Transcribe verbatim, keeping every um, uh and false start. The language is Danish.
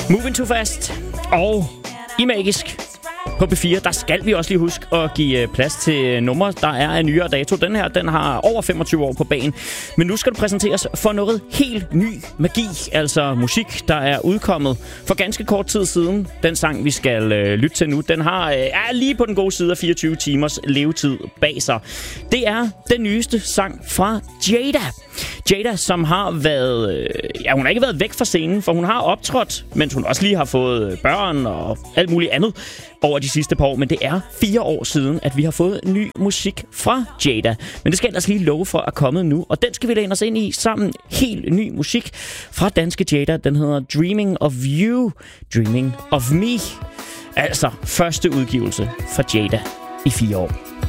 Moving Too Fast og Imagisk. På B fire, der skal vi også lige huske at give plads til numre, der er af nyere dato. Den her, den har over femogtyve år på banen. Men nu skal du præsenteres for noget helt ny magi. Altså musik, der er udkommet for ganske kort tid siden. Den sang, vi skal øh, lytte til nu, den har øh, er lige på den gode side af fireogtyve timers levetid bag sig. Det er den nyeste sang fra Jada. Jada, som har været... Øh, ja, hun har ikke været væk fra scenen, for hun har optrådt, mens hun også lige har fået børn og alt muligt andet over de sidste par år. Men det er fire år siden, at vi har fået ny musik fra Jada. Men det skal ellers lige love for at komme nu, og den skal vi læne os ind i sammen. Helt ny musik fra danske Jada. Den hedder Dreaming of You, Dreaming of Me. Altså første udgivelse fra Jada i fire år.